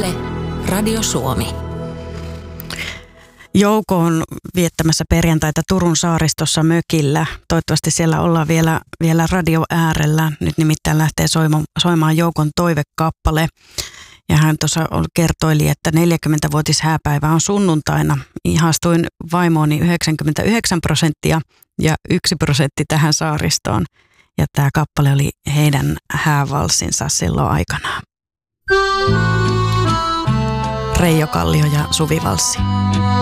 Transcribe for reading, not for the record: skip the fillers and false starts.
Yle, Radio Suomi. Jouko on viettämässä perjantaita Turun saaristossa mökillä. Toivottavasti siellä ollaan vielä radio äärellä. Nyt nimittäin lähtee soimaan Joukon toivekappale. Ja hän tuossa kertoili, että 40-vuotishääpäivä on sunnuntaina. Ihastuin vaimooni 99% ja 1% tähän saaristoon. Ja tämä kappale oli heidän häävalssinsa silloin aikanaan. Reijo Kallio ja Suvi Valssi.